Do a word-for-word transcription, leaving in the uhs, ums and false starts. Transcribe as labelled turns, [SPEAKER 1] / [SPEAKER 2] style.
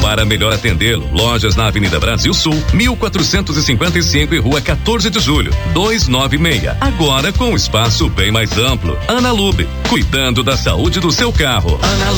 [SPEAKER 1] Para melhor atendê-lo, lojas na Avenida Brasil Sul, mil quatrocentos e cinquenta e cinco e Rua quatorze de Julho, duzentos e noventa e seis. Agora com um espaço bem mais amplo. Ana Lube, cuidando da saúde do seu carro. Ana Lube.